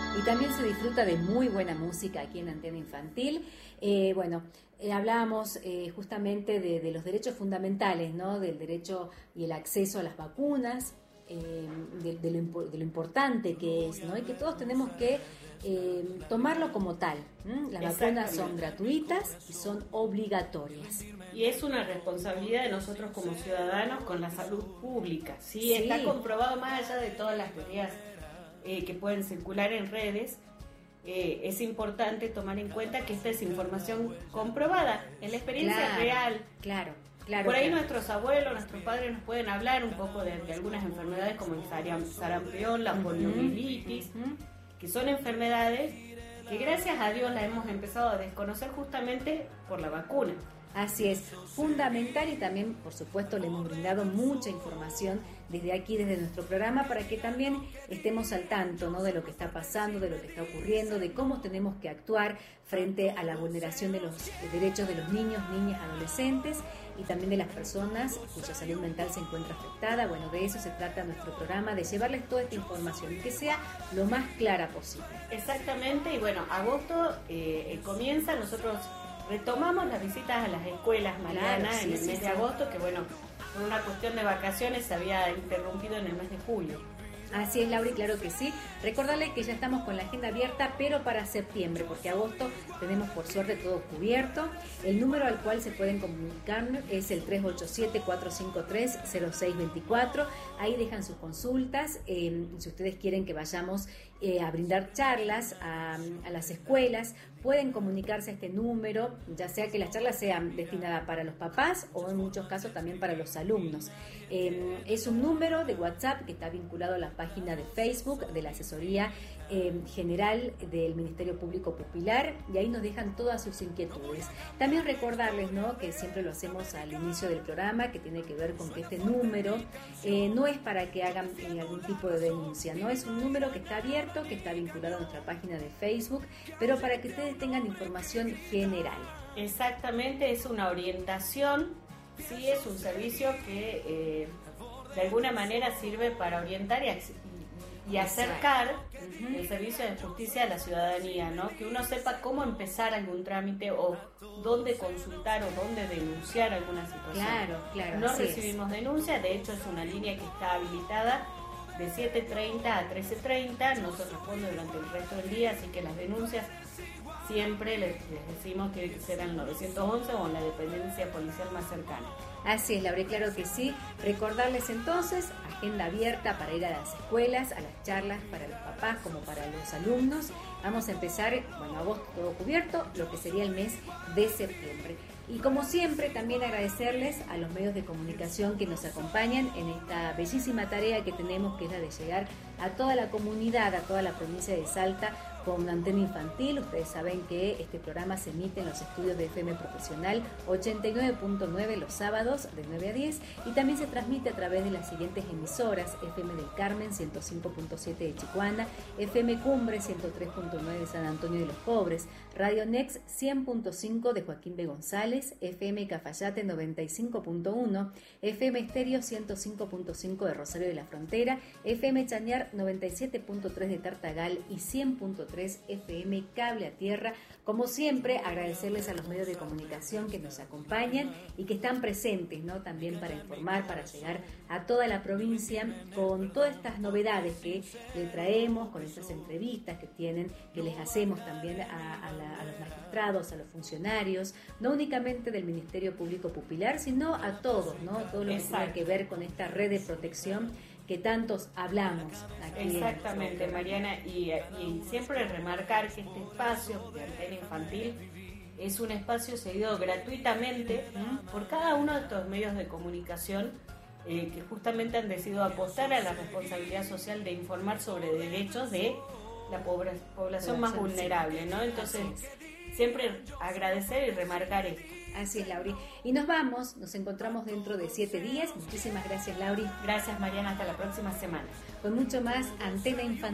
Y también se disfruta de muy buena música aquí en Antena Infantil. Hablábamos justamente de los derechos fundamentales, ¿no? Del derecho y el acceso a las vacunas, de lo importante que es, ¿no? Y que todos tenemos que tomarlo como tal. Las vacunas son gratuitas y son obligatorias. Y es una responsabilidad de nosotros como ciudadanos con la salud pública, ¿sí? Sí. Está comprobado, más allá de todas las teorías que pueden circular en redes, es importante tomar en cuenta que esta es información comprobada en la experiencia real. Claro. Por ahí nuestros abuelos, nuestros padres nos pueden hablar un poco de algunas enfermedades como el sarampión, la poliomielitis, que son enfermedades que gracias a Dios las hemos empezado a desconocer justamente por la vacuna. Así es, fundamental, y también, por supuesto, le hemos brindado mucha información desde aquí, desde nuestro programa, para que también estemos al tanto, ¿no? De lo que está pasando, de lo que está ocurriendo, de cómo tenemos que actuar frente a la vulneración de los derechos de los niños, niñas, adolescentes y también de las personas cuya salud mental se encuentra afectada. Bueno, de eso se trata nuestro programa, de llevarles toda esta información y que sea lo más clara posible. Exactamente, y bueno, agosto comienza, nosotros retomamos las visitas a las escuelas, Mariana, claro, en el mes de agosto, que bueno, por una cuestión de vacaciones se había interrumpido en el mes de julio. Así es, Laura, y claro que sí. Recordarle que ya estamos con la agenda abierta, pero para septiembre, porque agosto tenemos por suerte todo cubierto. El número al cual se pueden comunicar es el 387-453-0624. Ahí dejan sus consultas. Si ustedes quieren que vayamos a brindar charlas a las escuelas, pueden comunicarse a este número, ya sea que las charlas sean destinadas para los papás o en muchos casos también para los alumnos. Es un número de WhatsApp que está vinculado a la página de Facebook de la Asesoría General del Ministerio Público Pupilar, y ahí nos dejan todas sus inquietudes. También recordarles, ¿no?, que siempre lo hacemos al inicio del programa, que tiene que ver con que este número no es para que hagan algún tipo de denuncia, no es un número que está abierto, que está vinculado a nuestra página de Facebook, pero para que ustedes tengan información general. Exactamente, es una orientación, sí, es un servicio que de alguna manera sirve para orientar y acercar el servicio de justicia a la ciudadanía, ¿no? Que uno sepa cómo empezar algún trámite o dónde consultar o dónde denunciar alguna situación. Claro. No recibimos denuncias, de hecho es una línea que está habilitada de 7:30 a 13:30, no se responde durante el resto del día, así que las denuncias siempre les decimos que serán 911 o en la dependencia policial más cercana. Así es, Laura, claro que sí. Recordarles entonces, agenda abierta para ir a las escuelas, a las charlas para los papás como para los alumnos. Vamos a empezar, agosto todo cubierto, lo que sería el mes de septiembre. Y como siempre, también agradecerles a los medios de comunicación que nos acompañan en esta bellísima tarea que tenemos, que es la de llegar a toda la comunidad, a toda la provincia de Salta, con Antena Infantil. Ustedes saben que este programa se emite en los estudios de FM Profesional 89.9 los sábados de 9 a 10, y también se transmite a través de las siguientes emisoras: FM del Carmen 105.7 de Chicuana, FM Cumbre 103.9 de San Antonio de los Pobres, Radio Nex 100.5 de Joaquín B. González, FM Cafayate 95.1, FM Estéreo 105.5 de Rosario de la Frontera, FM Chañar 97.3 de Tartagal y 100.3 FM Cable a Tierra. Como siempre, agradecerles a los medios de comunicación que nos acompañan y que están presentes, ¿no?, también para informar, para llegar a toda la provincia con todas estas novedades que le traemos, con estas entrevistas que les hacemos también a los magistrados, a los funcionarios, no únicamente del Ministerio Público Pupilar, sino a todos, ¿no?, todo lo que tiene que ver con esta red de protección que tantos hablamos aquí. Exactamente, Mariana, y siempre remarcar que este espacio de Antena Infantil es un espacio cedido gratuitamente por cada uno de estos medios de comunicación que justamente han decidido apostar a la responsabilidad social de informar sobre derechos de la población más vulnerable, ¿no? Entonces, siempre agradecer y remarcar esto. Así es, Lauri. Y nos encontramos dentro de 7 días. Muchísimas gracias, Lauri. Gracias, Mariana, hasta la próxima semana. Con mucho más Antena Infantil.